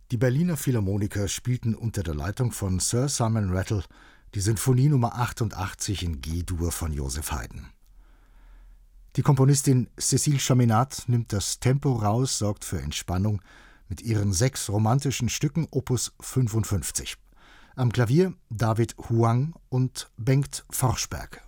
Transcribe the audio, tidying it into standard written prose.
Die Berliner Philharmoniker spielten unter der Leitung von Sir Simon Rattle die Sinfonie Nr. 88 in G-Dur von Joseph Haydn. Die Komponistin Cécile Chaminade nimmt das Tempo raus, sorgt für Entspannung mit ihren 6 romantischen Stücken Opus 55. Am Klavier David Huang und Bengt Forsberg.